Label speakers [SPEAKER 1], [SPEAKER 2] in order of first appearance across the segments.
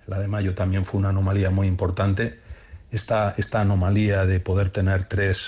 [SPEAKER 1] La de mayo también fue una anomalía muy importante. Esta anomalía de poder tener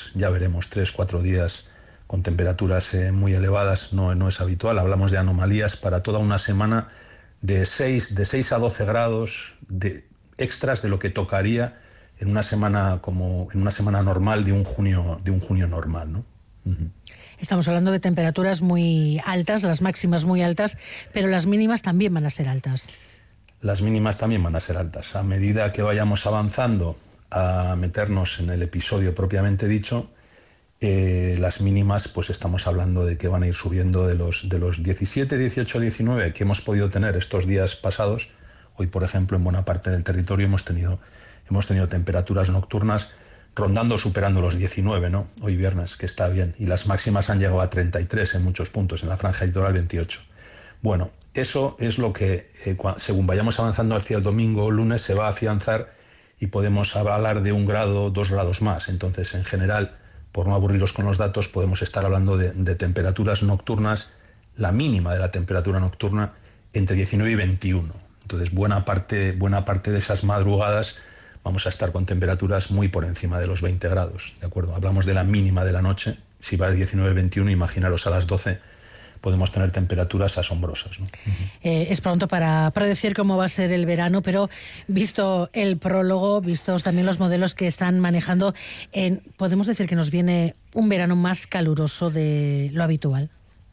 [SPEAKER 1] 3-4 días con temperaturas muy elevadas no es habitual. Hablamos de anomalías para toda una semana de 6 a 12 grados de extras de lo que tocaría en una semana normal de un junio normal, ¿no? Uh-huh.
[SPEAKER 2] Estamos hablando de temperaturas muy altas, las máximas muy altas, pero las mínimas también van a ser altas.
[SPEAKER 1] Las mínimas también van a ser altas. A medida que vayamos avanzando a meternos en el episodio propiamente dicho, las mínimas, pues estamos hablando de que van a ir subiendo de los 17, 18, 19 que hemos podido tener estos días pasados. Hoy, por ejemplo, en buena parte del territorio hemos tenido temperaturas nocturnas rondando, superando los 19, ¿no? Hoy viernes, que está bien. Y las máximas han llegado a 33 en muchos puntos, en la franja litoral 28. Bueno, eso es lo que, según vayamos avanzando hacia el domingo o lunes, se va a afianzar y podemos hablar de 1 grado, 2 grados más. Entonces, en general, por no aburriros con los datos, podemos estar hablando de temperaturas nocturnas, la mínima de la temperatura nocturna, entre 19 y 21. Entonces, buena parte de esas madrugadas vamos a estar con temperaturas muy por encima de los 20 grados, ¿de acuerdo? Hablamos de la mínima de la noche. Si va de 19-21, imaginaros a las 12, podemos tener temperaturas asombrosas, ¿no?
[SPEAKER 2] Es pronto para decir cómo va a ser el verano, pero visto el prólogo, vistos también los modelos que están manejando, ¿podemos decir que nos viene un verano más caluroso de lo habitual?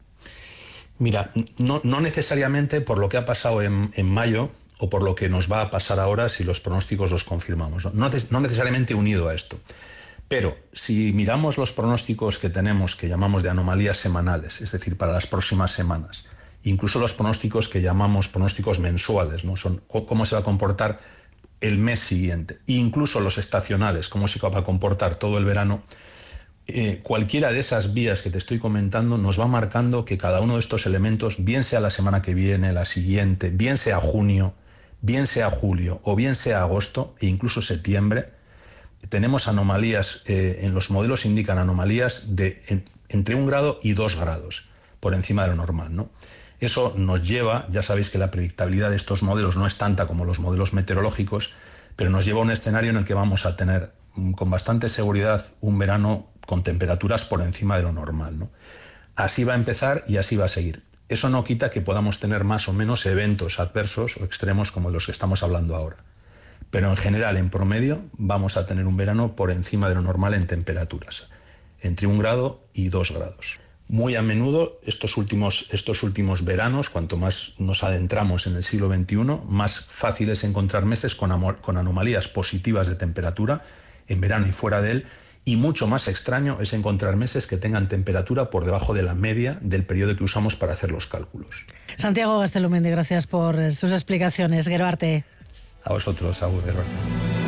[SPEAKER 1] Mira, no necesariamente por lo que ha pasado en mayo, o por lo que nos va a pasar ahora si los pronósticos los confirmamos. No necesariamente unido a esto. Pero si miramos los pronósticos que tenemos, que llamamos de anomalías semanales, es decir, para las próximas semanas, incluso los pronósticos que llamamos pronósticos mensuales, ¿no? Son cómo se va a comportar el mes siguiente, e incluso los estacionales, cómo se va a comportar todo el verano, cualquiera de esas vías que te estoy comentando nos va marcando que cada uno de estos elementos, bien sea la semana que viene, la siguiente, bien sea junio, bien sea julio o bien sea agosto e incluso septiembre, tenemos anomalías, en los modelos indican anomalías de entre 1 grado y 2 grados por encima de lo normal, ¿no? Eso nos lleva, ya sabéis que la predictabilidad de estos modelos no es tanta como los modelos meteorológicos, pero nos lleva a un escenario en el que vamos a tener con bastante seguridad un verano con temperaturas por encima de lo normal, ¿no? Así va a empezar y así va a seguir. Eso no quita que podamos tener más o menos eventos adversos o extremos como los que estamos hablando ahora. Pero en general, en promedio, vamos a tener un verano por encima de lo normal en temperaturas, entre 1 grado y 2 grados. Muy a menudo, estos últimos veranos, cuanto más nos adentramos en el siglo XXI, más fácil es encontrar meses con anomalías positivas de temperatura en verano y fuera de él, y mucho más extraño es encontrar meses que tengan temperatura por debajo de la media del periodo que usamos para hacer los cálculos.
[SPEAKER 2] Santiago Gaztelumendi, gracias por sus explicaciones. Gero arte.
[SPEAKER 1] A vosotros, agur, Gero arte.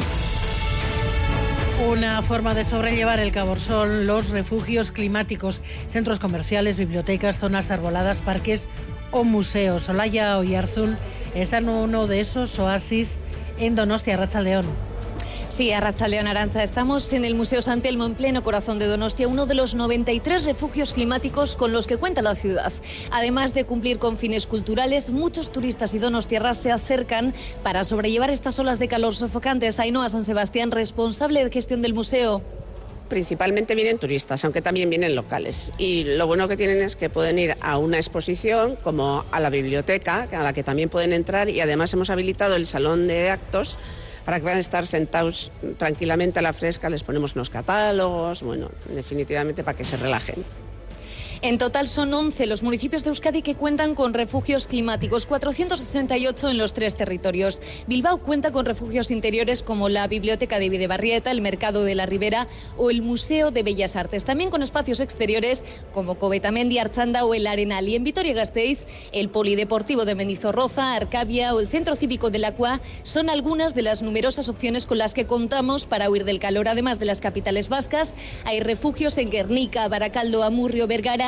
[SPEAKER 2] Una forma de sobrellevar el calor son los refugios climáticos, centros comerciales, bibliotecas, zonas arboladas, parques o museos. Olaya Oyarzún está en uno de esos oasis en Donostia, Arratsaldeon.
[SPEAKER 3] Sí, Arratsaldeon, Arantza. Estamos en el Museo San Telmo, en pleno corazón de Donostia, uno de los 93 refugios climáticos con los que cuenta la ciudad. Además de cumplir con fines culturales, muchos turistas y donostiarras se acercan para sobrellevar estas olas de calor sofocantes. Ainhoa San Sebastián, responsable de gestión del museo.
[SPEAKER 4] Principalmente vienen turistas, aunque también vienen locales. Y lo bueno que tienen es que pueden ir a una exposición, como a la biblioteca, a la que también pueden entrar, y además hemos habilitado el salón de actos para que puedan estar sentados tranquilamente a la fresca. Les ponemos unos catálogos, bueno, definitivamente para que se relajen.
[SPEAKER 3] En total son 11 los municipios de Euskadi que cuentan con refugios climáticos, 468 en los 3 territorios. Bilbao cuenta con refugios interiores como la Biblioteca de Bidebarrieta, el Mercado de la Ribera o el Museo de Bellas Artes. También con espacios exteriores como Cobetamendi, Artxanda o el Arenal. Y en Vitoria-Gasteiz, el Polideportivo de Mendizorroza, Arcabia o el Centro Cívico del Aqua son algunas de las numerosas opciones con las que contamos para huir del calor. Además de las capitales vascas, hay refugios en Guernica, Baracaldo, Amurrio, Vergara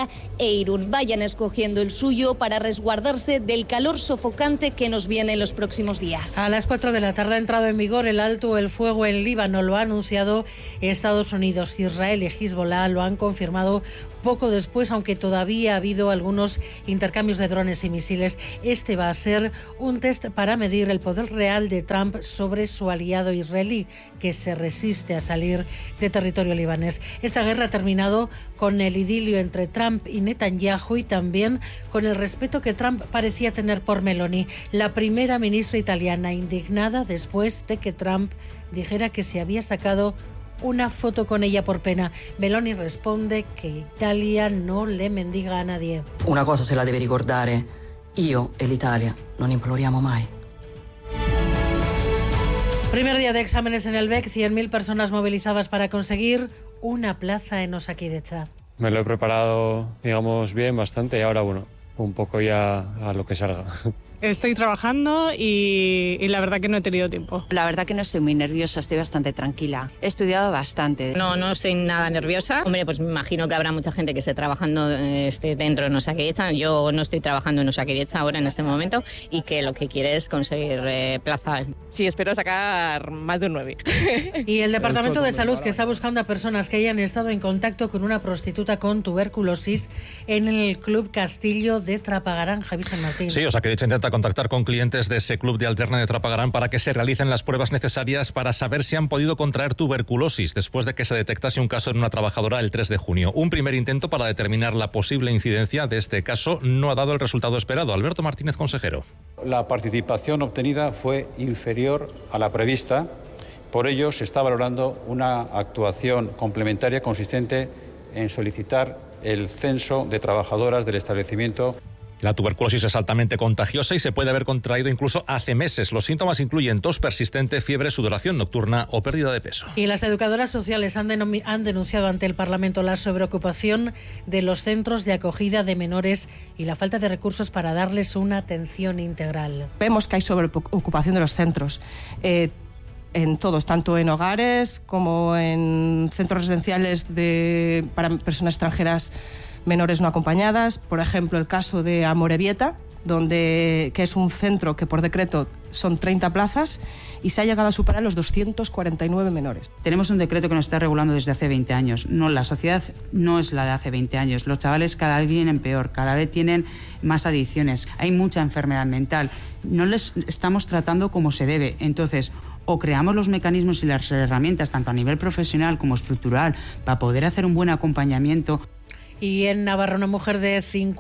[SPEAKER 3] Valencia e Irún. Vayan escogiendo el suyo para resguardarse del calor sofocante que nos viene en los próximos días.
[SPEAKER 2] A las 4 de la tarde ha entrado en vigor el alto el fuego en Líbano. Lo ha anunciado Estados Unidos. Israel y Hezbollah lo han confirmado poco después, aunque todavía ha habido algunos intercambios de drones y misiles. Este va a ser un test para medir el poder real de Trump sobre su aliado israelí, que se resiste a salir de territorio libanés. Esta guerra ha terminado con el idilio entre Trump y Netanyahu y también con el respeto que Trump parecía tener por Meloni, la primera ministra italiana, indignada después de que Trump dijera que se había sacado una foto con ella por pena. Meloni responde que Italia no le mendiga a nadie.
[SPEAKER 5] Una cosa se la deve ricordare, io e l'Italia non imploriamo mai.
[SPEAKER 2] Primer día de exámenes en el BEC, 100.000 personas movilizadas para conseguir una plaza en Osakidetza.
[SPEAKER 6] Me lo he preparado, digamos, bien, bastante, y ahora, bueno, un poco ya a lo que salga.
[SPEAKER 7] Estoy trabajando y la verdad que no he tenido tiempo.
[SPEAKER 8] La verdad que no estoy muy nerviosa, estoy bastante tranquila. He estudiado bastante.
[SPEAKER 9] No estoy nada nerviosa. Hombre, pues me imagino que habrá mucha gente que esté trabajando dentro de Osakidetza. Yo no estoy trabajando en Osakidetza ahora en este momento y que lo que quiere es conseguir plaza.
[SPEAKER 10] Sí, espero sacar más de un 9.
[SPEAKER 2] Y el Departamento de Salud, que está buscando a personas que hayan estado en contacto con una prostituta con tuberculosis en el Club Castillo de Trapagarán. Javi San Martín.
[SPEAKER 11] Sí, Osakidetza intenta contactar con clientes de ese club de Alterna de Trapagarán para que se realicen las pruebas necesarias para saber si han podido contraer tuberculosis después de que se detectase un caso en una trabajadora el 3 de junio. Un primer intento para determinar la posible incidencia de este caso no ha dado el resultado esperado. Alberto Martínez, consejero.
[SPEAKER 12] La participación obtenida fue inferior a la prevista. Por ello, se está valorando una actuación complementaria consistente en solicitar el censo de trabajadoras del establecimiento.
[SPEAKER 11] La tuberculosis es altamente contagiosa y se puede haber contraído incluso hace meses. Los síntomas incluyen tos persistente, fiebre, sudoración nocturna o pérdida de peso.
[SPEAKER 2] Y las educadoras sociales han denunciado ante el Parlamento la sobreocupación de los centros de acogida de menores y la falta de recursos para darles una atención integral.
[SPEAKER 13] Vemos que hay sobreocupación de los centros. En todos, tanto en hogares como en centros residenciales para personas extranjeras menores no acompañadas. Por ejemplo, el caso de Amorebieta, que es un centro que por decreto son 30 plazas y se ha llegado a superar los 249 menores.
[SPEAKER 14] Tenemos un decreto que nos está regulando desde hace 20 años. No, la sociedad no es la de hace 20 años. Los chavales cada vez vienen peor, cada vez tienen más adicciones. Hay mucha enfermedad mental. No les estamos tratando como se debe. Entonces, o creamos los mecanismos y las herramientas, tanto a nivel profesional como estructural, para poder hacer un buen acompañamiento.
[SPEAKER 2] Y en Navarra, una mujer de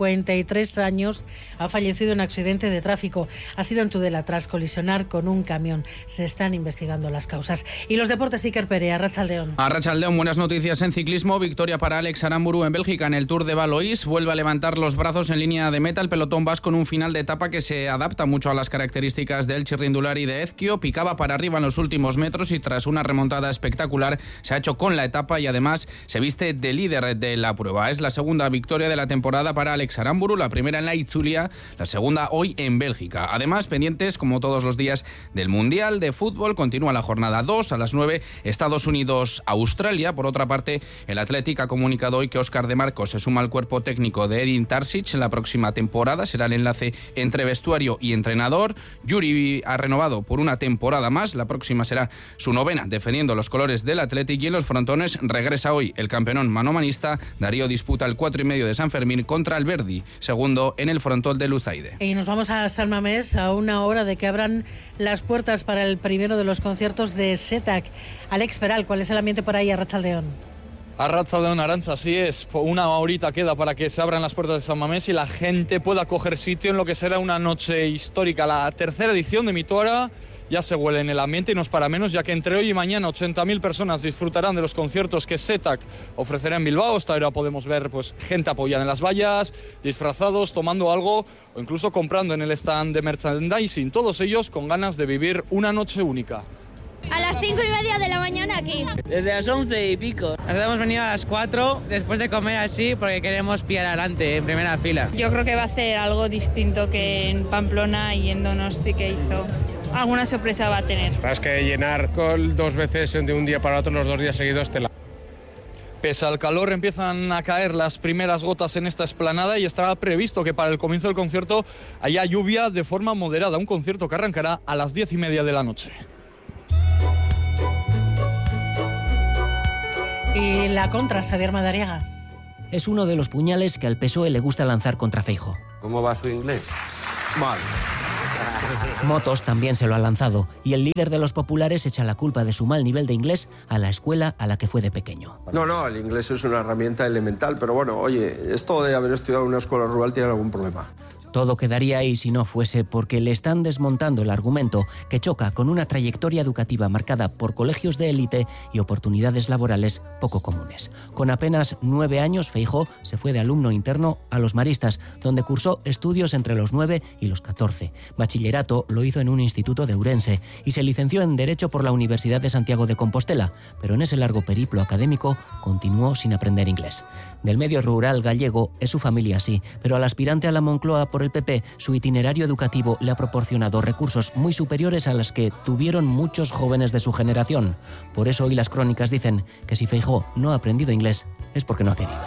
[SPEAKER 2] 53 años ha fallecido en accidente de tráfico. Ha sido en Tudela tras colisionar con un camión. Se están investigando las causas. Y los deportes, Iker Perea, Arratsaldeon.
[SPEAKER 15] Arratsaldeon, buenas noticias en ciclismo. Victoria para Alex Aramburu en Bélgica en el Tour de Valois. Vuelve a levantar los brazos en línea de meta. El pelotón vasco en un final de etapa que se adapta mucho a las características del Txirrindulari y de Ezquio. Picaba para arriba en los últimos metros y tras una remontada espectacular se ha hecho con la etapa y además se viste de líder de la prueba. Es la segunda victoria de la temporada para Alex Aramburu, la primera en la Itzulia, la segunda hoy en Bélgica. Además, pendientes, como todos los días, del Mundial de Fútbol. Continúa la jornada 2 a las 9, Estados Unidos-Australia. Por otra parte, el Athletic ha comunicado hoy que Óscar de Marcos se suma al cuerpo técnico de Edin Terzic en la próxima temporada. Será el enlace entre vestuario y entrenador. Yuri ha renovado por una temporada más. La próxima será su novena, defendiendo los colores del Athletic. Y en los frontones regresa hoy el campeón manomanista. Darío disputa el 4,5 de San Fermín contra el Verdi, segundo en el frontón de Luzaide.
[SPEAKER 2] Y nos vamos a San Mamés a una hora de que abran las puertas para el primero de los conciertos de Setac. Alex Peral, ¿cuál es el ambiente por ahí, Arratsaldeon?
[SPEAKER 16] Arratsaldeon, Arantxa, así es. Una horita queda para que se abran las puertas de San Mamés y la gente pueda coger sitio en lo que será una noche histórica. La tercera edición de Mituara ya se huele en el ambiente y no es para menos, ya que entre hoy y mañana 80.000 personas disfrutarán de los conciertos que Setac ofrecerá en Bilbao. Esta hora podemos ver gente apoyada en las vallas, disfrazados, tomando algo o incluso comprando en el stand de merchandising. Todos ellos con ganas de vivir una noche única.
[SPEAKER 17] A las 5:30 de la mañana aquí.
[SPEAKER 18] Desde las 11 y pico. Nos hemos venido a las 4 después de comer así porque queremos pillar adelante, en primera fila.
[SPEAKER 19] Yo creo que va a hacer algo distinto que en Pamplona y en Donosti que hizo. Alguna sorpresa va a tener.
[SPEAKER 6] Es que llenar 2 veces de un día para otro, los 2 días seguidos, te la...
[SPEAKER 16] Pese al calor, empiezan a caer las primeras gotas en esta explanada y estará previsto que para el comienzo del concierto haya lluvia de forma moderada. Un concierto que arrancará a las 10:30 de la noche.
[SPEAKER 2] Y la contra, Xavier Madariaga.
[SPEAKER 20] Es uno de los puñales que al PSOE le gusta lanzar contra Feijóo.
[SPEAKER 21] ¿Cómo va su inglés? Mal.
[SPEAKER 20] Motos también se lo ha lanzado y el líder de los populares echa la culpa de su mal nivel de inglés a la escuela a la que fue de pequeño.
[SPEAKER 21] No, el inglés es una herramienta elemental, pero bueno, oye, esto de haber estudiado en una escuela rural tiene algún problema.
[SPEAKER 20] Todo quedaría ahí si no fuese porque le están desmontando el argumento que choca con una trayectoria educativa marcada por colegios de élite y oportunidades laborales poco comunes. Con apenas 9 años, Feijóo se fue de alumno interno a Los Maristas, donde cursó estudios entre los 9 y los 14. Bachillerato lo hizo en un instituto de Ourense y se licenció en Derecho por la Universidad de Santiago de Compostela, pero en ese largo periplo académico continuó sin aprender inglés. Del medio rural gallego es su familia, sí, pero al aspirante a la Moncloa por el PP, su itinerario educativo le ha proporcionado recursos muy superiores a los que tuvieron muchos jóvenes de su generación. Por eso hoy las crónicas dicen que si Feijóo no ha aprendido inglés es porque no ha querido.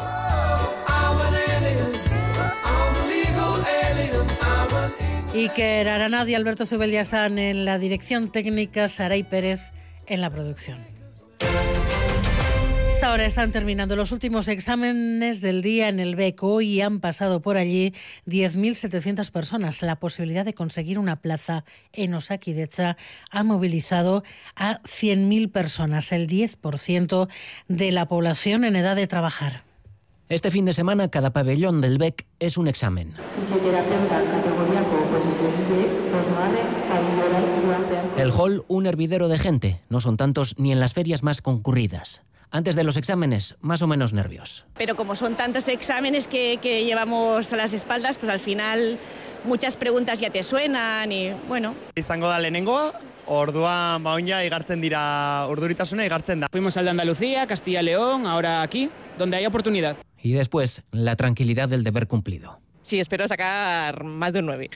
[SPEAKER 2] Iker Aranaz y Alberto Zubeldia están en la dirección técnica, Saray Pérez en la producción. Hasta ahora están terminando los últimos exámenes del día en el BEC. Hoy han pasado por allí 10.700 personas. La posibilidad de conseguir una plaza en Osakidetza ha movilizado a 100.000 personas, el 10% de la población en edad de trabajar.
[SPEAKER 20] Este fin de semana cada pabellón del BEC es un examen. El hall, un hervidero de gente. No son tantos ni en las ferias más concurridas. Antes de los exámenes, más o menos nervios.
[SPEAKER 22] Pero como son tantos exámenes que llevamos a las espaldas, pues al final muchas preguntas ya te suenan y bueno.
[SPEAKER 23] Izango da lehenengoa, orduan baoina igartzen dira, urduritasuna igartzen da.
[SPEAKER 24] Fuimos al de Andalucía, Castilla y León, ahora aquí, donde hay oportunidad.
[SPEAKER 20] Y después, la tranquilidad del deber cumplido.
[SPEAKER 10] Sí, espero sacar más de un 9.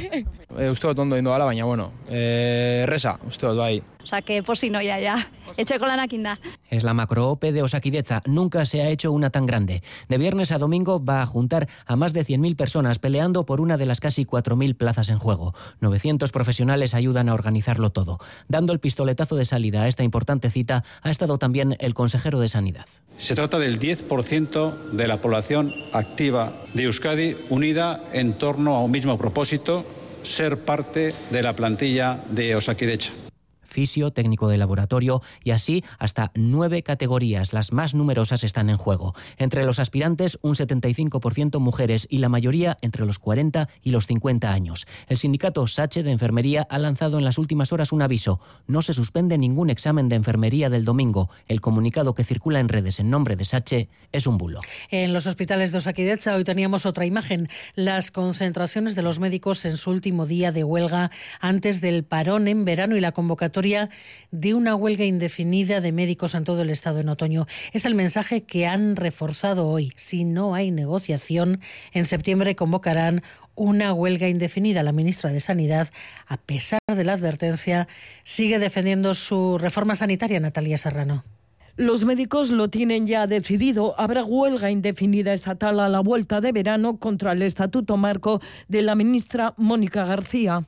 [SPEAKER 25] Uste dut ondo indoala, baina, bueno, erresa, uste dut bai.
[SPEAKER 26] Osa, que posinoia ya. Etxeko lanak inda.
[SPEAKER 20] Es la macroope de Osakidetza. Nunca se ha hecho una tan grande. De viernes a domingo va a juntar a más de 100.000 personas peleando por una de las casi 4.000 plazas en juego. 900 profesionales ayudan a organizarlo todo. Dando el pistoletazo de salida a esta importante cita ha estado también el consejero de Sanidad.
[SPEAKER 12] Se trata del 10% de la población activa de Euskadi unida en torno a un mismo propósito, ser parte de la plantilla de Osakidetza.
[SPEAKER 20] Fisio, técnico de laboratorio y así hasta 9 categorías. Las más numerosas están en juego. Entre los aspirantes, un 75% mujeres y la mayoría entre los 40 y los 50 años. El sindicato SACHE de Enfermería ha lanzado en las últimas horas un aviso. No se suspende ningún examen de enfermería del domingo. El comunicado que circula en redes en nombre de SACHE es un bulo.
[SPEAKER 2] En los hospitales de Osakidetza hoy teníamos otra imagen. Las concentraciones de los médicos en su último día de huelga antes del parón en verano y la convocatoria de una huelga indefinida de médicos en todo el Estado en otoño. Es el mensaje que han reforzado hoy. Si no hay negociación, en septiembre convocarán una huelga indefinida. La ministra de Sanidad, a pesar de la advertencia, sigue defendiendo su reforma sanitaria, Natalia Serrano.
[SPEAKER 27] Los médicos lo tienen ya decidido. Habrá huelga indefinida estatal a la vuelta de verano contra el Estatuto Marco de la ministra Mónica García.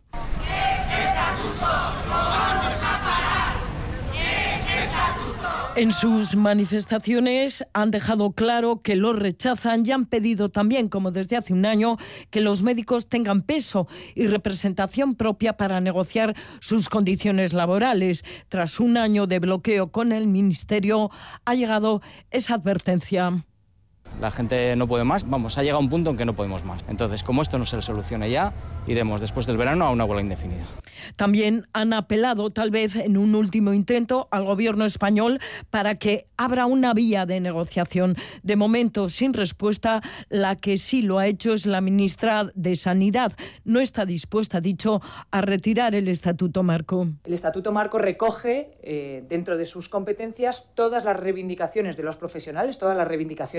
[SPEAKER 27] En sus manifestaciones han dejado claro que lo rechazan y han pedido también, como desde hace un año, que los médicos tengan peso y representación propia para negociar sus condiciones laborales. Tras un año de bloqueo con el Ministerio, ha llegado esa advertencia.
[SPEAKER 28] La gente no puede más, ha llegado un punto en que no podemos más. Entonces, como esto no se solucione ya, iremos después del verano a una huelga indefinida.
[SPEAKER 27] También han apelado, tal vez en un último intento, al gobierno español para que abra una vía de negociación. De momento, sin respuesta, la que sí lo ha hecho es la ministra de Sanidad. No está dispuesta, ha dicho, a retirar el Estatuto Marco.
[SPEAKER 29] El Estatuto Marco recoge dentro de sus competencias todas las reivindicaciones de los profesionales, todas las reivindicaciones legítimas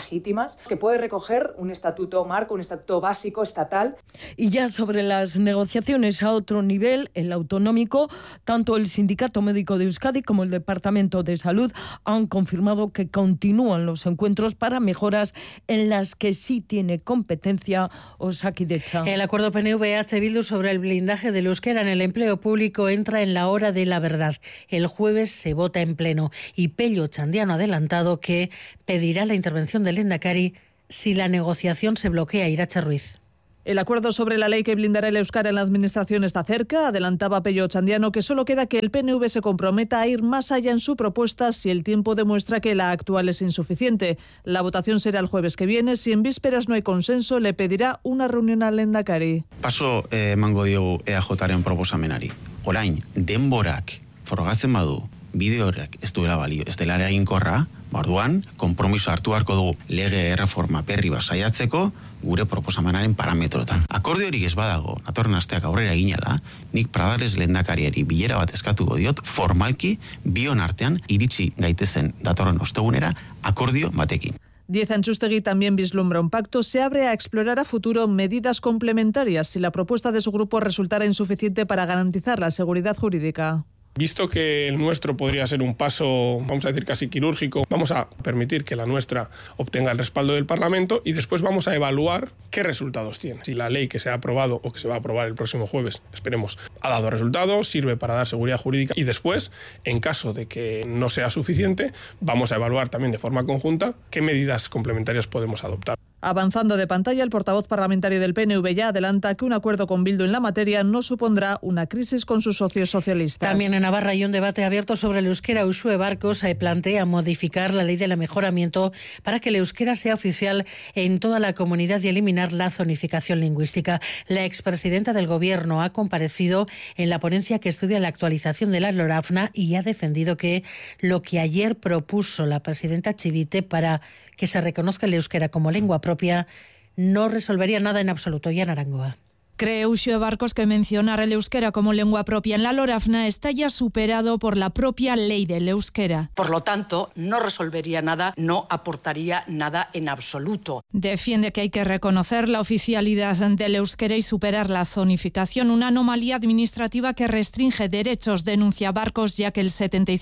[SPEAKER 1] legítimas, que puede recoger un estatuto marco, un estatuto básico estatal.
[SPEAKER 27] Y ya sobre las negociaciones a otro nivel, el autonómico, tanto el Sindicato Médico de Euskadi como el Departamento de Salud han confirmado que continúan los encuentros para mejoras en las que sí tiene competencia Osakidetza.
[SPEAKER 2] El acuerdo PNV-EH Bildu sobre el blindaje del euskera en el empleo público entra en la hora de la verdad. El jueves se vota en pleno y Pello Chandiano ha adelantado que pedirá la intervención del Lehendakari si la negociación se bloquea. Irache Ruiz.
[SPEAKER 3] El acuerdo sobre la ley que blindará el euskera en la administración está cerca. Adelantaba Pello Chandiano que solo queda que el PNV se comprometa a ir más allá en su propuesta si el tiempo demuestra que la actual es insuficiente. La votación será el jueves que viene. Si en vísperas no hay consenso, le pedirá una reunión al Lehendakari.
[SPEAKER 4] Paso emango diogu EAJaren proposamenari. Orain, denborak frogatzen badu, bide horrek ez duela balio, ez dela eraginkorra, orduan, konpromiso hartu beharko dugu lege erreforma berri bat saiatzeko gure proposamenaren parametrotan. Akordiorik ez badago, datorren asteak aurrera eginela, nik Pradales lehendakariari bilera bat eskatuko diot, formalki bion artean iritsi gaitezen datorren ostegunera akordio batekin.
[SPEAKER 3] Díez Antxustegi también vislumbra un pacto. Se abre a explorar a futuro medidas complementarias si la propuesta de su grupo resultara insuficiente para garantizar la seguridad jurídica.
[SPEAKER 5] Visto que el nuestro podría ser un paso, vamos a decir, casi quirúrgico, vamos a permitir que la nuestra obtenga el respaldo del Parlamento y después vamos a evaluar qué resultados tiene. Si la ley que se ha aprobado o que se va a aprobar el próximo jueves, esperemos, ha dado resultados, sirve para dar seguridad jurídica y después, en caso de que no sea suficiente, vamos a evaluar también de forma conjunta qué medidas complementarias podemos adoptar.
[SPEAKER 3] Avanzando de pantalla, el portavoz parlamentario del PNV ya adelanta que un acuerdo con Bildu en la materia no supondrá una crisis con sus socios socialistas.
[SPEAKER 2] También en Navarra hay un debate abierto sobre el euskera. Uxue Barcos plantea modificar la ley del mejoramiento para que el euskera sea oficial en toda la comunidad y eliminar la zonificación lingüística. La expresidenta del Gobierno ha comparecido en la ponencia que estudia la actualización de la LORAFNA y ha defendido que lo que ayer propuso la presidenta Chivite para que se reconozca el euskera como lengua propia no resolvería nada en absoluto. Ya en Arangoa.
[SPEAKER 7] Cree Uxue Barcos que mencionar el euskera como lengua propia en la LORAFNA está ya superado por la propia ley del euskera.
[SPEAKER 8] Por lo tanto, no resolvería nada, no aportaría nada en absoluto.
[SPEAKER 7] Defiende que hay que reconocer la oficialidad del euskera y superar la zonificación, una anomalía administrativa que restringe derechos, denuncia Barcos, ya que el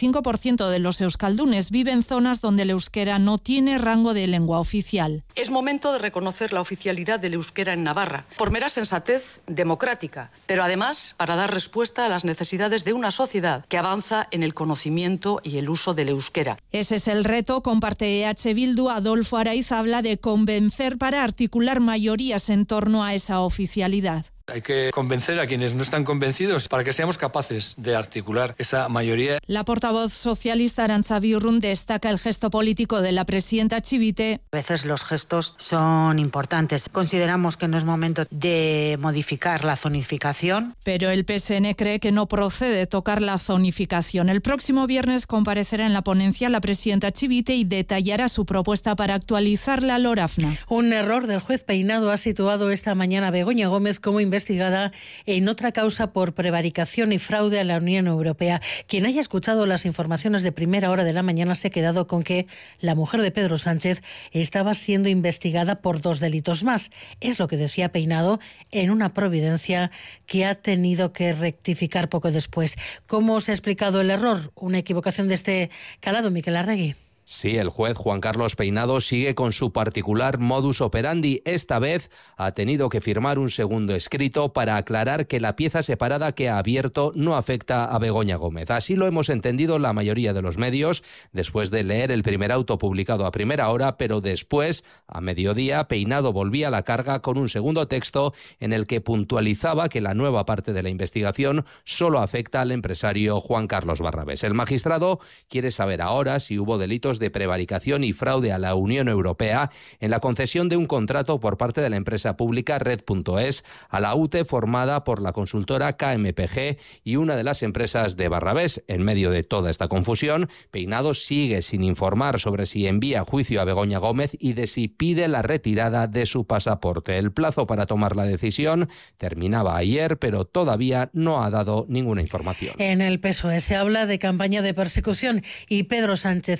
[SPEAKER 7] 75% de los euskaldunes vive en zonas donde el euskera no tiene rango de lengua oficial.
[SPEAKER 8] Es momento de reconocer la oficialidad del euskera en Navarra, por mera sensatez democrática, pero además para dar respuesta a las necesidades de una sociedad que avanza en el conocimiento y el uso del euskera.
[SPEAKER 7] Ese es el reto, comparte EH Bildu. Adolfo Araiz habla de convencer para articular mayorías en torno a esa oficialidad.
[SPEAKER 9] Hay que convencer a quienes no están convencidos para que seamos capaces de articular esa mayoría.
[SPEAKER 7] La portavoz socialista Arantza Biurrun destaca el gesto político de la presidenta Chivite.
[SPEAKER 11] A veces los gestos son importantes. Consideramos que no es momento de modificar la zonificación.
[SPEAKER 7] Pero el PSN cree que no procede tocar la zonificación. El próximo viernes comparecerá en la ponencia la presidenta Chivite y detallará su propuesta para actualizar la LORAFNA.
[SPEAKER 2] Un error del juez Peinado ha situado esta mañana a Begoña Gómez como investigada en otra causa por prevaricación y fraude a la Unión Europea. Quien haya escuchado las informaciones de primera hora de la mañana se ha quedado con que la mujer de Pedro Sánchez estaba siendo investigada por 2 delitos más. Es lo que decía Peinado en una providencia que ha tenido que rectificar poco después. ¿Cómo se ha explicado el error? ¿Una equivocación de este calado, Miquel Arregui?
[SPEAKER 29] Sí, el juez Juan Carlos Peinado sigue con su particular modus operandi. Esta vez ha tenido que firmar un segundo escrito para aclarar que la pieza separada que ha abierto no afecta a Begoña Gómez. Así lo hemos entendido la mayoría de los medios, después de leer el primer auto publicado a primera hora, pero después, a mediodía, Peinado volvía a la carga con un segundo texto en el que puntualizaba que la nueva parte de la investigación solo afecta al empresario Juan Carlos Barrabés. El magistrado quiere saber ahora si hubo delitos de prevaricación y fraude a la Unión Europea en la concesión de un contrato por parte de la empresa pública Red.es a la UTE formada por la consultora KMPG y una de las empresas de Barrabés. En medio de toda esta confusión, Peinado sigue sin informar sobre si envía a juicio a Begoña Gómez y de si pide la retirada de su pasaporte. El plazo para tomar la decisión terminaba ayer, pero todavía no ha dado ninguna información.
[SPEAKER 2] En el PSOE se habla de campaña de persecución y Pedro Sánchez en Bruselas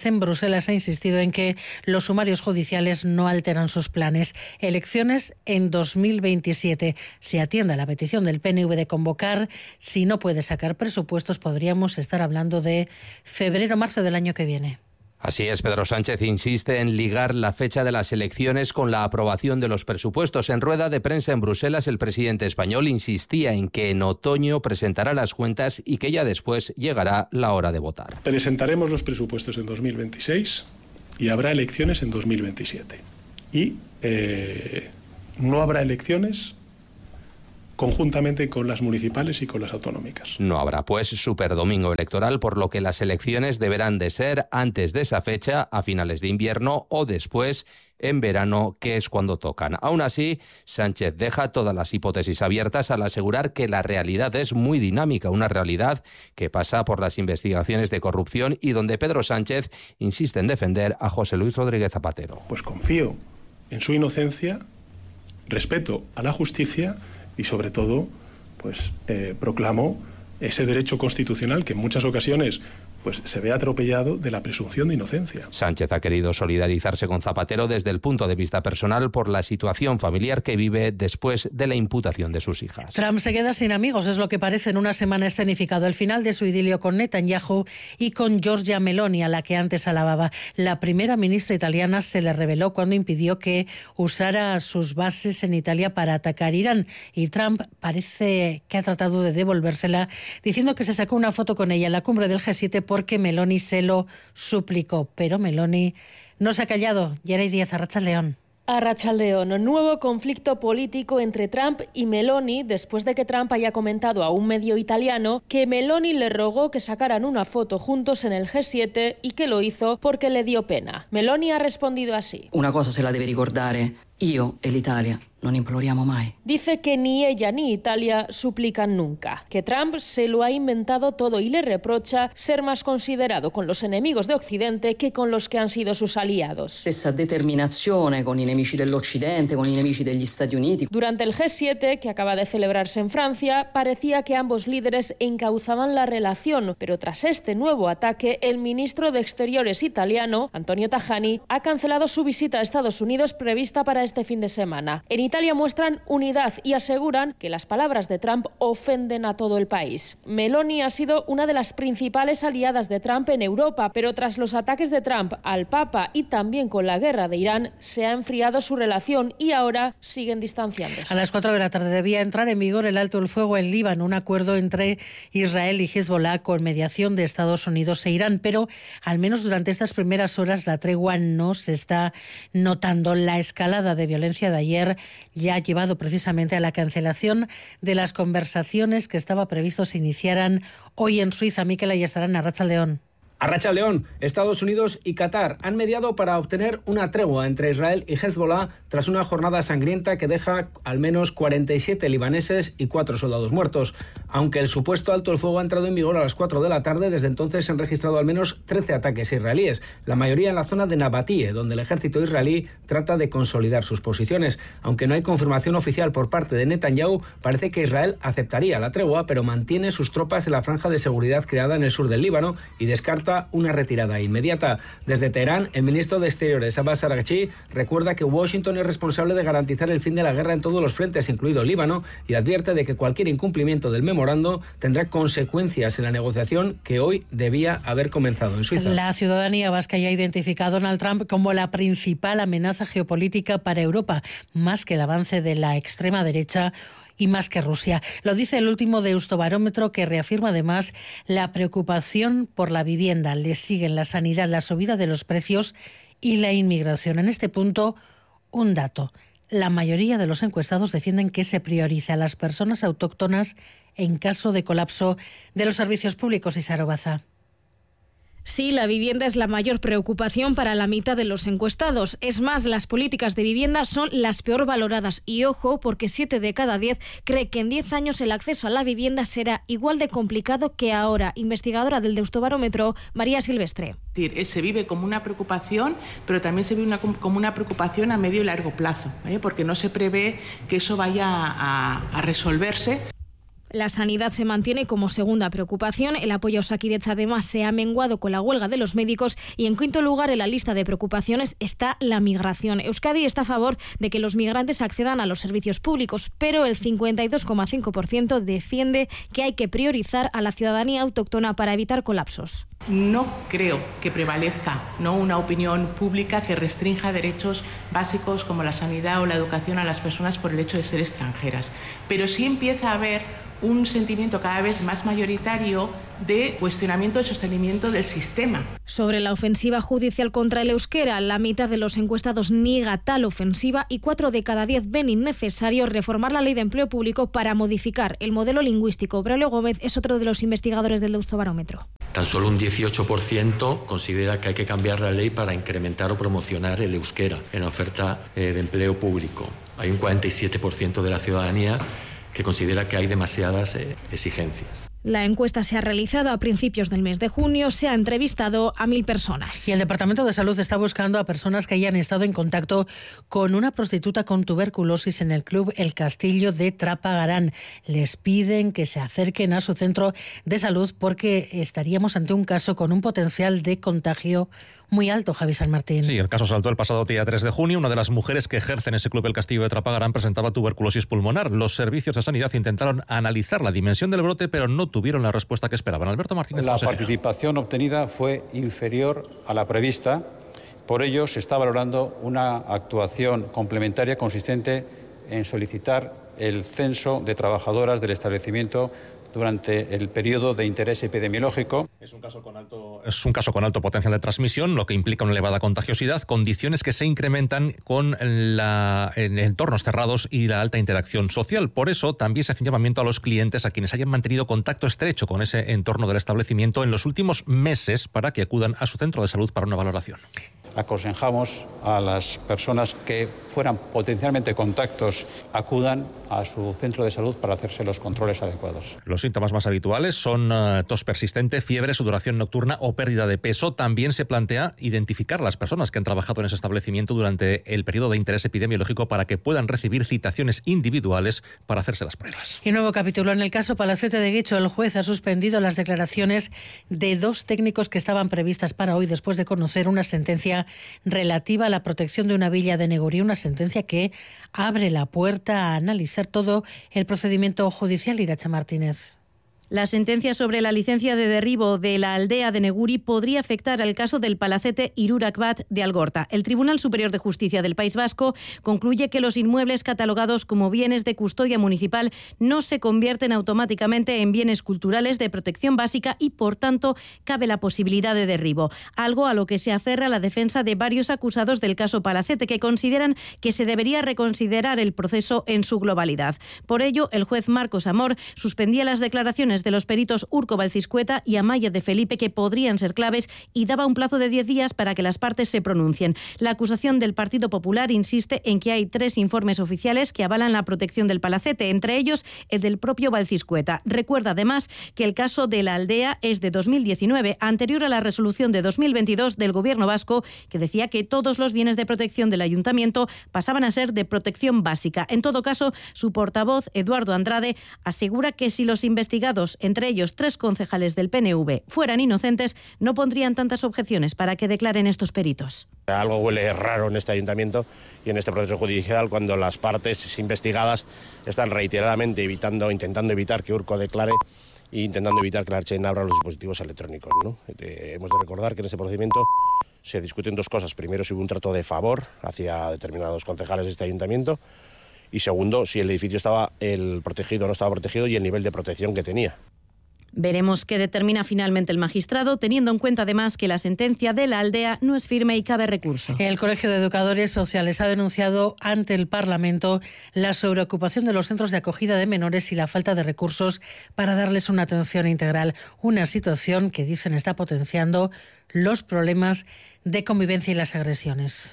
[SPEAKER 2] Bruselas ha insistido en que los sumarios judiciales no alteran sus planes. Elecciones en 2027. Se atiende a la petición del PNV de convocar. Si no puede sacar presupuestos, podríamos estar hablando de febrero-marzo del año que viene.
[SPEAKER 29] Así es, Pedro Sánchez insiste en ligar la fecha de las elecciones con la aprobación de los presupuestos. En rueda de prensa en Bruselas, el presidente español insistía en que en otoño presentará las cuentas y que ya después llegará la hora de votar.
[SPEAKER 5] Presentaremos los presupuestos en 2026 y habrá elecciones en 2027. Y no habrá elecciones conjuntamente con las municipales y con las autonómicas.
[SPEAKER 29] No habrá, pues, superdomingo electoral, por lo que las elecciones deberán de ser antes de esa fecha, a finales de invierno, o después, en verano, que es cuando tocan. Aún así, Sánchez deja todas las hipótesis abiertas al asegurar que la realidad es muy dinámica, una realidad que pasa por las investigaciones de corrupción y donde Pedro Sánchez insiste en defender a José Luis Rodríguez Zapatero.
[SPEAKER 5] Pues confío en su inocencia, respeto a la justicia y sobre todo, pues proclamo ese derecho constitucional que en muchas ocasiones pues se ve atropellado de la presunción de inocencia.
[SPEAKER 29] Sánchez ha querido solidarizarse con Zapatero desde el punto de vista personal por la situación familiar que vive después de la imputación de sus hijas.
[SPEAKER 2] Trump se queda sin amigos, es lo que parece en una semana escenificado. El final de su idilio con Netanyahu y con Giorgia Meloni, a la que antes alababa. La primera ministra italiana se le reveló cuando impidió que usara sus bases en Italia para atacar Irán. Y Trump parece que ha tratado de devolvérsela, diciendo que se sacó una foto con ella en la cumbre del G7 porque Meloni se lo suplicó. Pero Meloni no se ha callado. Yeray Díaz, Arratsaldeon.
[SPEAKER 6] Arratsaldeon, nuevo conflicto político entre Trump y Meloni después de que Trump haya comentado a un medio italiano que Meloni le rogó que sacaran una foto juntos en el G7 y que lo hizo porque le dio pena. Meloni ha respondido así.
[SPEAKER 13] Una cosa se la debe ricordare, io e l'Italia non imploriamo mai.
[SPEAKER 6] Dice que ni ella ni Italia suplican nunca, que Trump se lo ha inventado todo y le reprocha ser más considerado con los enemigos de Occidente que con los que han sido sus aliados.
[SPEAKER 13] Esa determinazione con i nemici dell'Occidente, con i nemici degli Stati Uniti.
[SPEAKER 6] Durante el G7, que acaba de celebrarse en Francia, parecía que ambos líderes encauzaban la relación, pero tras este nuevo ataque, el ministro de Exteriores italiano, Antonio Tajani, ha cancelado su visita a Estados Unidos prevista para este fin de semana. En Italia muestran unidad y aseguran que las palabras de Trump ofenden a todo el país. Meloni ha sido una de las principales aliadas de Trump en Europa, pero tras los ataques de Trump al Papa y también con la guerra de Irán, se ha enfriado su relación y ahora siguen distanciándose.
[SPEAKER 2] A las 4 de la tarde debía entrar en vigor el alto el fuego en Líbano, un acuerdo entre Israel y Hezbollah con mediación de Estados Unidos e Irán, pero al menos durante estas primeras horas la tregua no se está notando. La escalada de violencia de ayer ya ha llevado precisamente a la cancelación de las conversaciones que estaba previsto se iniciaran hoy en Suiza. Mikel Ayestarán, Arratsaldeon.
[SPEAKER 24] Arratsaldeon, Estados Unidos y Qatar han mediado para obtener una tregua entre Israel y Hezbollah tras una jornada sangrienta que deja al menos 47 libaneses y 4 soldados muertos. Aunque el supuesto alto el fuego ha entrado en vigor a las 4 de la tarde, desde entonces se han registrado al menos 13 ataques israelíes, la mayoría en la zona de Nabatie, donde el ejército israelí trata de consolidar sus posiciones. Aunque no hay confirmación oficial por parte de Netanyahu, parece que Israel aceptaría la tregua, pero mantiene sus tropas en la franja de seguridad creada en el sur del Líbano y descarta una retirada inmediata. Desde Teherán, el ministro de Exteriores, Abbas Araghchi, recuerda que Washington es responsable de garantizar el fin de la guerra en todos los frentes, incluido Líbano, y advierte de que cualquier incumplimiento del memorando tendrá consecuencias en la negociación que hoy debía haber comenzado en Suiza.
[SPEAKER 2] La ciudadanía vasca ya ha identificado a Donald Trump como la principal amenaza geopolítica para Europa, más que el avance de la extrema derecha y más que Rusia. Lo dice el último Deustobarómetro, que reafirma además la preocupación por la vivienda. Le siguen la sanidad, la subida de los precios y la inmigración. En este punto, un dato. La mayoría de los encuestados defienden que se priorice a las personas autóctonas en caso de colapso de los servicios públicos. Isaro Baza.
[SPEAKER 14] Sí, la vivienda es la mayor preocupación para la mitad de los encuestados. Es más, las políticas de vivienda son las peor valoradas. Y ojo, porque 7 de cada 10 cree que en 10 años el acceso a la vivienda será igual de complicado que ahora. Investigadora del Deustobarómetro, María Silvestre.
[SPEAKER 15] Se vive como una preocupación, pero también se vive como una preocupación a medio y largo plazo, porque no se prevé que eso vaya a resolverse.
[SPEAKER 14] La sanidad se mantiene como segunda preocupación. El apoyo a Osakidetza además se ha menguado con la huelga de los médicos y en quinto lugar en la lista de preocupaciones está la migración. Euskadi está a favor de que los migrantes accedan a los servicios públicos, pero el 52,5% defiende que hay que priorizar a la ciudadanía autóctona para evitar colapsos.
[SPEAKER 15] No creo que prevalezca una opinión pública que restrinja derechos básicos como la sanidad o la educación a las personas por el hecho de ser extranjeras, pero sí empieza a haber un sentimiento cada vez más mayoritario de cuestionamiento del sostenimiento del sistema.
[SPEAKER 14] Sobre la ofensiva judicial contra el euskera, la mitad de los encuestados niega tal ofensiva y 4 de cada 10 ven innecesario reformar la ley de empleo público para modificar el modelo lingüístico. Braulio Gómez es otro de los investigadores del Deustobarómetro.
[SPEAKER 10] Tan solo un 18% considera que hay que cambiar la ley para incrementar o promocionar el euskera en la oferta de empleo público. Hay un 47% de la ciudadanía que considera que hay demasiadas exigencias.
[SPEAKER 14] La encuesta se ha realizado a principios del mes de junio, se ha entrevistado a 1.000 personas.
[SPEAKER 2] Y el Departamento de Salud está buscando a personas que hayan estado en contacto con una prostituta con tuberculosis en el club El Castillo de Trapagarán. Les piden que se acerquen a su centro de salud porque estaríamos ante un caso con un potencial de contagio muy alto, Javi San Martín.
[SPEAKER 16] Sí, el caso saltó el pasado día 3 de junio. Una de las mujeres que ejercen ese club El Castillo de Trapagarán presentaba tuberculosis pulmonar. Los servicios de sanidad intentaron analizar la dimensión del brote, pero no tuvieron la respuesta que esperaban. Alberto Martínez.
[SPEAKER 12] La participación obtenida fue inferior a la prevista. Por ello, se está valorando una actuación complementaria consistente en solicitar el censo de trabajadoras del establecimiento durante el periodo de interés epidemiológico.
[SPEAKER 16] Es un caso con alto potencial de transmisión, lo que implica una elevada contagiosidad, condiciones que se incrementan con en entornos cerrados y la alta interacción social. Por eso también se hace un llamamiento a los clientes, a quienes hayan mantenido contacto estrecho con ese entorno del establecimiento en los últimos meses, para que acudan a su centro de salud para una valoración.
[SPEAKER 12] Aconsejamos a las personas que fueran potencialmente contactos, acudan a su centro de salud para hacerse los controles adecuados.
[SPEAKER 16] Los síntomas más habituales son tos persistente, fiebre, sudoración nocturna o pérdida de peso. También se plantea identificar a las personas que han trabajado en ese establecimiento durante el periodo de interés epidemiológico para que puedan recibir citaciones individuales para hacerse las pruebas.
[SPEAKER 2] Y nuevo capítulo en el caso Palacete de Guecho. El juez ha suspendido las declaraciones de 2 técnicos que estaban previstas para hoy después de conocer una sentencia relativa a la protección de una villa de Negurí, una sentencia que abre la puerta a analizar todo el procedimiento judicial. Irache Martínez.
[SPEAKER 17] La sentencia sobre la licencia de derribo de la aldea de Negurí podría afectar al caso del palacete Hirurak Bat de Algorta. El Tribunal Superior de Justicia del País Vasco concluye que los inmuebles catalogados como bienes de custodia municipal no se convierten automáticamente en bienes culturales de protección básica y, por tanto, cabe la posibilidad de derribo. Algo a lo que se aferra la defensa de varios acusados del caso Palacete, que consideran que se debería reconsiderar el proceso en su globalidad. Por ello, el juez Marcos Amor suspendía las declaraciones de los peritos Urco Valciscueta y Amaya de Felipe, que podrían ser claves, y daba un plazo de 10 días para que las partes se pronuncien. La acusación del Partido Popular insiste en que hay 3 informes oficiales que avalan la protección del palacete, entre ellos el del propio Valciscueta. Recuerda además que el caso de la aldea es de 2019, anterior a la resolución de 2022 del Gobierno vasco, que decía que todos los bienes de protección del ayuntamiento pasaban a ser de protección básica. En todo caso, su portavoz, Eduardo Andrade, asegura que si los investigados, entre ellos 3 concejales del PNV, fueran inocentes, no pondrían tantas objeciones para que declaren estos peritos.
[SPEAKER 18] Algo huele raro en este ayuntamiento y en este proceso judicial cuando las partes investigadas están reiteradamente intentando evitar que Urco declare e intentando evitar que la Ertzaintza abra los dispositivos electrónicos, ¿no? Hemos de recordar que en ese procedimiento se discuten 2 cosas. Primero, si hubo un trato de favor hacia determinados concejales de este ayuntamiento. Y segundo, si el edificio estaba protegido o no estaba protegido y el nivel de protección que tenía.
[SPEAKER 17] Veremos qué determina finalmente el magistrado, teniendo en cuenta además que la sentencia de la aldea no es firme y cabe recurso.
[SPEAKER 2] El Colegio de Educadores Sociales ha denunciado ante el Parlamento la sobreocupación de los centros de acogida de menores y la falta de recursos para darles una atención integral. Una situación que, dicen, está potenciando los problemas de convivencia y las agresiones.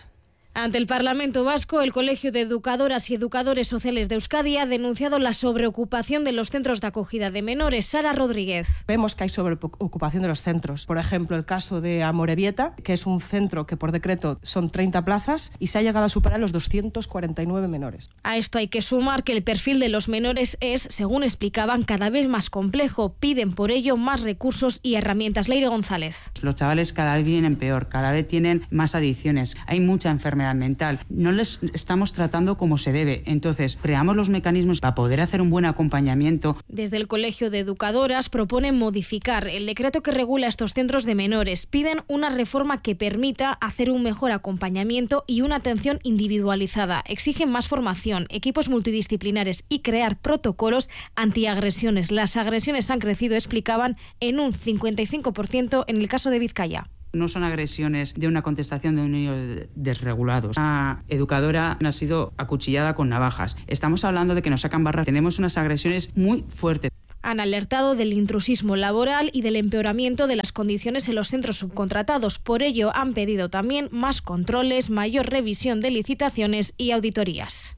[SPEAKER 14] Ante el Parlamento Vasco, el Colegio de Educadoras y Educadores Sociales de Euskadi ha denunciado la sobreocupación de los centros de acogida de menores. Sara Rodríguez.
[SPEAKER 1] Vemos que hay sobreocupación de los centros. Por ejemplo, el caso de Amorebieta, que es un centro que por decreto son 30 plazas y se ha llegado a superar los 249 menores.
[SPEAKER 14] A esto hay que sumar que el perfil de los menores es, según explicaban, cada vez más complejo. Piden por ello más recursos y herramientas. Leire González.
[SPEAKER 19] Los chavales cada vez vienen peor, cada vez tienen más adicciones, hay mucha enfermedad mental, no les estamos tratando como se debe. Entonces, creamos los mecanismos para poder hacer un buen acompañamiento.
[SPEAKER 14] Desde el Colegio de Educadoras proponen modificar el decreto que regula estos centros de menores. Piden una reforma que permita hacer un mejor acompañamiento y una atención individualizada. Exigen más formación, equipos multidisciplinares y crear protocolos antiagresiones. Las agresiones han crecido, explicaban, en un 55% en el caso de Vizcaya.
[SPEAKER 19] No son agresiones de una contestación de un niño desregulado. Una educadora ha sido acuchillada con navajas. Estamos hablando de que nos sacan barras. Tenemos unas agresiones muy fuertes.
[SPEAKER 14] Han alertado del intrusismo laboral y del empeoramiento de las condiciones en los centros subcontratados. Por ello, han pedido también más controles, mayor revisión de licitaciones y auditorías.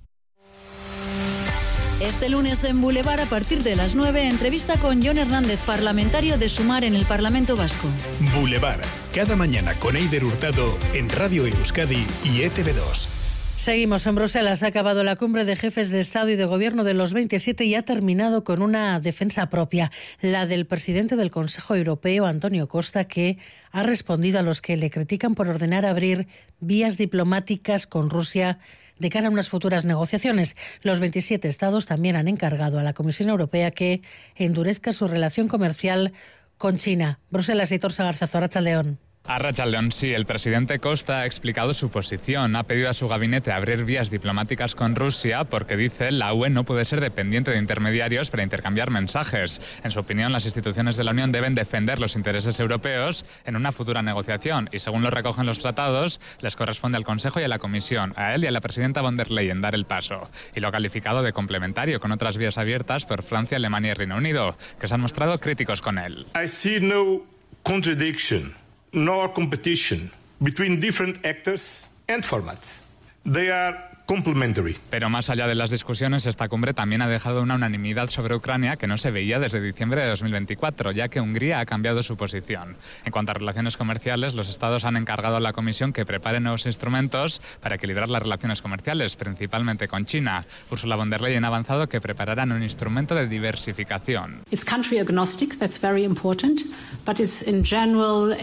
[SPEAKER 20] Este lunes en Boulevard, a partir de las 9, entrevista con Jon Hernández, parlamentario de Sumar en el Parlamento Vasco.
[SPEAKER 21] Boulevard, cada mañana con Eider Hurtado en Radio Euskadi y ETV2.
[SPEAKER 2] Seguimos en Bruselas. Ha acabado la cumbre de jefes de Estado y de Gobierno de los 27 y ha terminado con una defensa propia, la del presidente del Consejo Europeo, Antonio Costa, que ha respondido a los que le critican por ordenar abrir vías diplomáticas con Rusia de cara a unas futuras negociaciones. Los 27 estados también han encargado a la Comisión Europea que endurezca su relación comercial con China. Bruselas, Aitor Sagarzazo, Arratsaldeon.
[SPEAKER 22] Arratsaldeon, sí, el presidente Costa ha explicado su posición. Ha pedido a su gabinete abrir vías diplomáticas con Rusia porque, dice, la UE no puede ser dependiente de intermediarios para intercambiar mensajes. En su opinión, las instituciones de la Unión deben defender los intereses europeos en una futura negociación y, según lo recogen los tratados, les corresponde al Consejo y a la Comisión, a él y a la presidenta von der Leyen, dar el paso. Y lo ha calificado de complementario con otras vías abiertas por Francia, Alemania y Reino Unido, que se han mostrado críticos con él.
[SPEAKER 23] I see no contradiction nor competition between different actors and formats. They are complementary.
[SPEAKER 22] Pero más allá de las discusiones, esta cumbre también ha dejado una unanimidad sobre Ucrania que no se veía desde diciembre de 2024, ya que Hungría ha cambiado su posición. En cuanto a relaciones comerciales, los estados han encargado a la Comisión que prepare nuevos instrumentos para equilibrar las relaciones comerciales, principalmente con China. Ursula von der Leyen ha avanzado que prepararán un instrumento de diversificación.
[SPEAKER 25] It's country agnostic, that's very important, but it's in general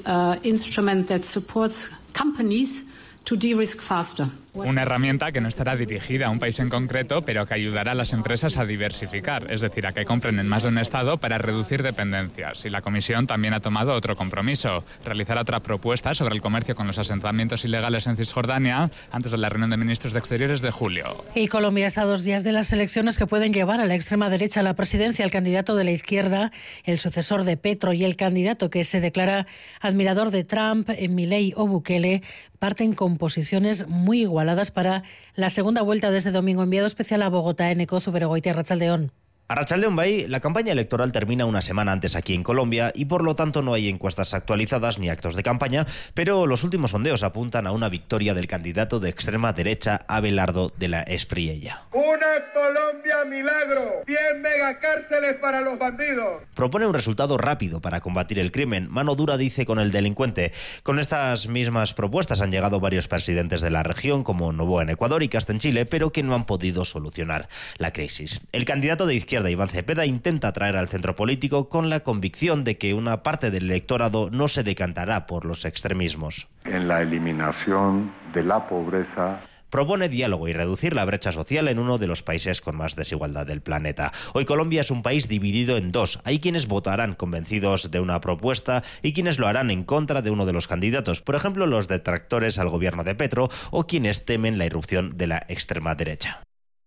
[SPEAKER 25] a instrument that supports companies to de-risk faster.
[SPEAKER 22] Una herramienta que no estará dirigida a un país en concreto, pero que ayudará a las empresas a diversificar, es decir, a que compren en más de un estado para reducir dependencias. Y la Comisión también ha tomado otro compromiso, realizar otra propuesta sobre el comercio con los asentamientos ilegales en Cisjordania antes de la reunión de ministros de Exteriores de julio.
[SPEAKER 2] Y Colombia está a 2 días de las elecciones que pueden llevar a la extrema derecha a la presidencia. El candidato de la izquierda, el sucesor de Petro, y el candidato que se declara admirador de Trump, Milei o Bukele, parten con posiciones muy igualadas para la segunda vuelta de este domingo. Enviado especial a Bogotá, Eneco Zuberogoitia, Arratsaldeon.
[SPEAKER 26] Arratsaldeon Bay, la campaña electoral termina una semana antes aquí en Colombia y por lo tanto no hay encuestas actualizadas ni actos de campaña, pero los últimos sondeos apuntan a una victoria del candidato de extrema derecha, Abelardo de la Espriella.
[SPEAKER 28] ¡Una Colombia milagro! 10 megacárceles para los bandidos.
[SPEAKER 26] Propone un resultado rápido para combatir el crimen, mano dura, dice, con el delincuente. Con estas mismas propuestas han llegado varios presidentes de la región, como Noboa en Ecuador y Casta en Chile, pero que no han podido solucionar la crisis. El candidato de izquierda, Iván Cepeda, intenta atraer al centro político con la convicción de que una parte del electorado no se decantará por los extremismos.
[SPEAKER 30] En la eliminación de la pobreza.
[SPEAKER 26] Propone diálogo y reducir la brecha social en uno de los países con más desigualdad del planeta. Hoy Colombia es un país dividido en dos. Hay quienes votarán convencidos de una propuesta y quienes lo harán en contra de uno de los candidatos. Por ejemplo, los detractores al gobierno de Petro o quienes temen la irrupción de la extrema derecha.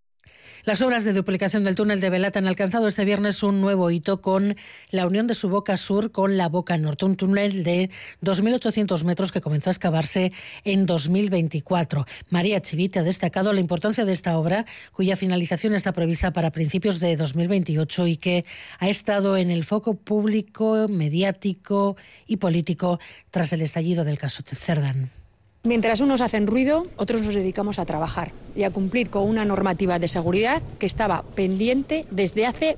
[SPEAKER 2] Las obras de duplicación del túnel de Velata han alcanzado este viernes un nuevo hito con la unión de su boca sur con la boca norte, un túnel de 2.800 metros que comenzó a excavarse en 2024. María Chivite ha destacado la importancia de esta obra, cuya finalización está prevista para principios de 2028 y que ha estado en el foco público, mediático y político tras el estallido del caso Cerdán.
[SPEAKER 3] Mientras unos hacen ruido, otros nos dedicamos a trabajar y a cumplir con una normativa de seguridad que estaba pendiente desde hace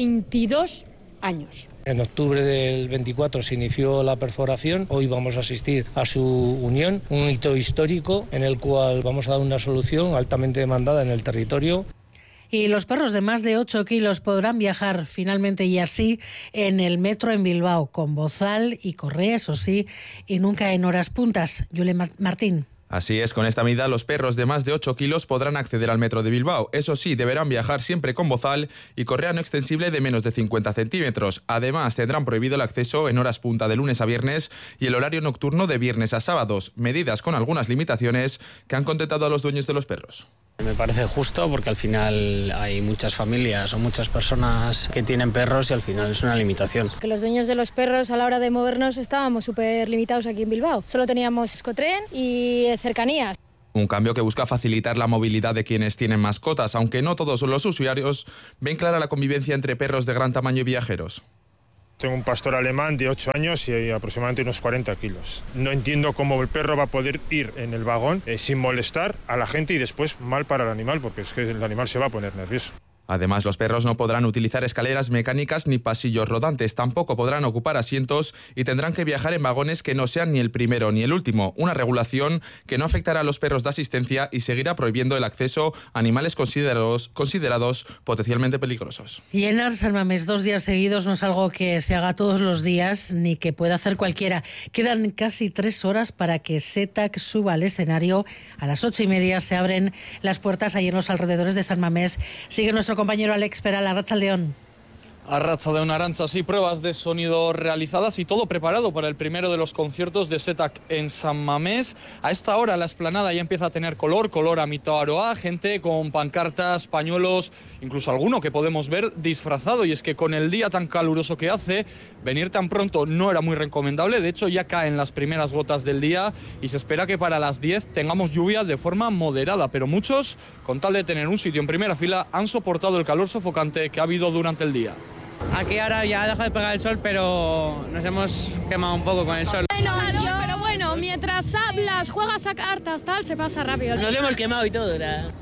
[SPEAKER 3] 22 años.
[SPEAKER 4] En octubre del 24 se inició la perforación, hoy vamos a asistir a su unión, un hito histórico en el cual vamos a dar una solución altamente demandada en el territorio.
[SPEAKER 2] Y los perros de más de 8 kilos podrán viajar finalmente y así en el metro en Bilbao, con bozal y correa, eso sí, y nunca en horas puntas. Yule Martín.
[SPEAKER 5] Así es, con esta medida los perros de más de 8 kilos podrán acceder al metro de Bilbao. Eso sí, deberán viajar siempre con bozal y correa no extensible de menos de 50 centímetros. Además, tendrán prohibido el acceso en horas punta de lunes a viernes y el horario nocturno de viernes a sábados, medidas con algunas limitaciones que han contentado a los dueños de los perros.
[SPEAKER 7] Me parece justo porque al final hay muchas familias o muchas personas que tienen perros y al final es una limitación.
[SPEAKER 8] Que los dueños de los perros a la hora de movernos estábamos súper limitados aquí en Bilbao. Solo teníamos Euskotren y cercanías.
[SPEAKER 5] Un cambio que busca facilitar la movilidad de quienes tienen mascotas, aunque no todos los usuarios ven clara la convivencia entre perros de gran tamaño y viajeros.
[SPEAKER 9] Tengo un pastor alemán de 8 años y aproximadamente unos 40 kilos. No entiendo cómo el perro va a poder ir en el vagón sin molestar a la gente y después mal para el animal, porque es que el animal se va a poner nervioso.
[SPEAKER 5] Además, los perros no podrán utilizar escaleras mecánicas ni pasillos rodantes, tampoco podrán ocupar asientos y tendrán que viajar en vagones que no sean ni el primero ni el último, una regulación que no afectará a los perros de asistencia y seguirá prohibiendo el acceso a animales considerados potencialmente peligrosos.
[SPEAKER 2] Llenar San Mamés 2 días seguidos no es algo que se haga todos los días ni que pueda hacer cualquiera. Quedan casi 3 horas para que Setac suba al escenario. A las 8:30 se abren las puertas ahí en los alrededores de San Mamés. Sigue nuestro compañero Alex Peral, Arratsaldeon.
[SPEAKER 11] Arratsaldeon, Arantxa, sí, pruebas de sonido realizadas y todo preparado para el primero de los conciertos de Setac en San Mamés. A esta hora la explanada ya empieza a tener color a Mito Aroa, gente con pancartas, pañuelos, incluso alguno que podemos ver disfrazado. Y es que con el día tan caluroso que hace, venir tan pronto no era muy recomendable. De hecho, ya caen las primeras gotas del día y se espera que para las 10 tengamos lluvia de forma moderada. Pero muchos, con tal de tener un sitio en primera fila, han soportado el calor sofocante que ha habido durante el día.
[SPEAKER 13] Aquí ahora ya ha dejado de pegar el sol, pero nos hemos quemado un poco con el sol.
[SPEAKER 8] Pero bueno, mientras hablas, juegas a cartas, tal, se pasa rápido.
[SPEAKER 13] Nos hemos quemado y todo, ¿verdad?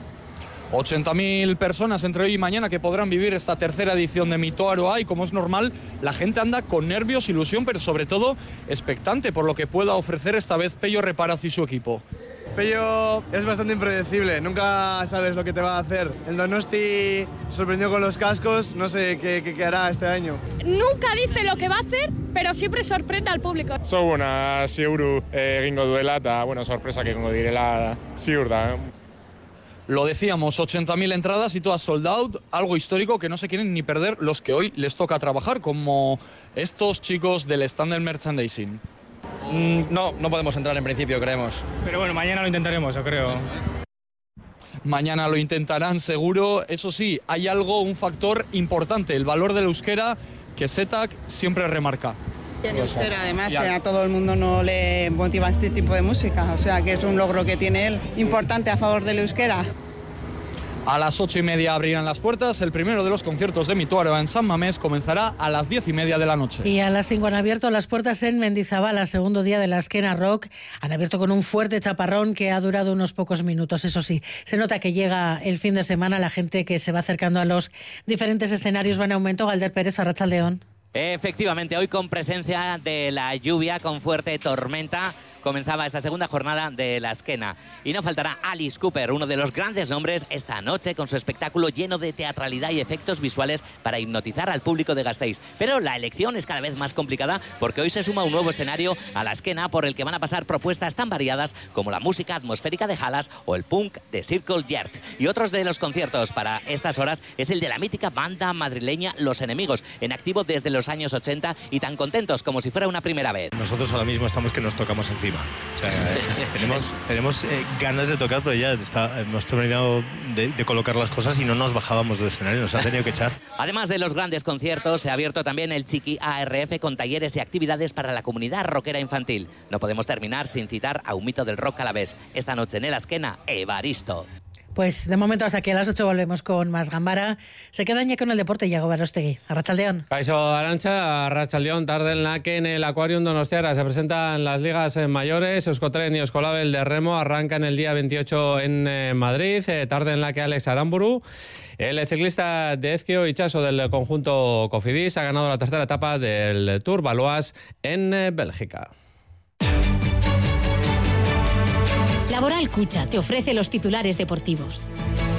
[SPEAKER 11] 80.000 personas entre hoy y mañana que podrán vivir esta tercera edición de Mito Aroa y, como es normal, la gente anda con nervios, ilusión, pero sobre todo expectante por lo que pueda ofrecer esta vez Pello Reparaz y su equipo.
[SPEAKER 27] Pello es bastante impredecible, nunca sabes lo que te va a hacer. El Donosti sorprendió con los cascos, no sé qué hará este año.
[SPEAKER 8] Nunca dice lo que va a hacer, pero siempre sorprende al público.
[SPEAKER 9] Ziur egingo duela eta sorpresa que egingo direla ziur da.
[SPEAKER 11] Lo decíamos, 80.000 entradas y todas sold out, algo histórico que no se quieren ni perder los que hoy les toca trabajar, como estos chicos del stand del merchandising.
[SPEAKER 27] No podemos entrar en principio, creemos.
[SPEAKER 13] Pero bueno, mañana lo intentaremos, yo creo.
[SPEAKER 11] Mañana lo intentarán seguro. Eso sí, hay un factor importante, el valor del euskera, que Setac siempre remarca.
[SPEAKER 29] En euskera, además, que a todo el mundo no le motiva este tipo de música, o sea que es un logro que tiene él, importante a favor del euskera.
[SPEAKER 11] A las 8:30 abrirán las puertas. El primero de los conciertos de Mito Aroa en San Mamés comenzará a las 10:30 de la noche.
[SPEAKER 2] Y a las 5 han abierto las puertas en Mendizabal, segundo día de la Azkena Rock. Han abierto con un fuerte chaparrón que ha durado unos pocos minutos. Eso sí, se nota que llega el fin de semana. La gente que se va acercando a los diferentes escenarios va en aumento. Galder Pérez, Arratsaldeon.
[SPEAKER 31] Efectivamente, hoy con presencia de la lluvia, con fuerte tormenta, comenzaba esta segunda jornada de la Azkena. Y no faltará Alice Cooper, uno de los grandes nombres esta noche, con su espectáculo lleno de teatralidad y efectos visuales para hipnotizar al público de Gasteiz. Pero la elección es cada vez más complicada porque hoy se suma un nuevo escenario a la Azkena por el que van a pasar propuestas tan variadas como la música atmosférica de Halas o el punk de Circle Jerks. Y otros de los conciertos para estas horas es el de la mítica banda madrileña Los Enemigos, en activo desde los años 80 y tan contentos como si fuera una primera vez.
[SPEAKER 32] Nosotros ahora mismo estamos que nos tocamos encima. O sea, tenemos ganas de tocar, pero ya hemos terminado de colocar las cosas y no nos bajábamos del escenario, nos ha tenido que echar.
[SPEAKER 31] Además de los grandes conciertos, se ha abierto también el Chiqui ARF con talleres y actividades para la comunidad rockera infantil. No podemos terminar sin citar a un mito del rock alavés. Esta noche en el Azkena, Evaristo.
[SPEAKER 2] Pues de momento hasta aquí a las 8 volvemos con más Gambara. Se quedan ya con el deporte, Iago Berostegui. Arratsaldeon.
[SPEAKER 1] Kaixo Arantxa, Arratsaldeon, tarde en la que en el Aquarium Donostiara se presentan las ligas mayores. Euskotren y Euskolabel de remo arrancan el día 28 en Madrid. Tarde en la que Alex Aramburu, el ciclista de Ezquio Itxaso del conjunto Cofidis, ha ganado la tercera etapa del Tour Valois en Bélgica.
[SPEAKER 6] Laboral Cucha te ofrece los titulares deportivos.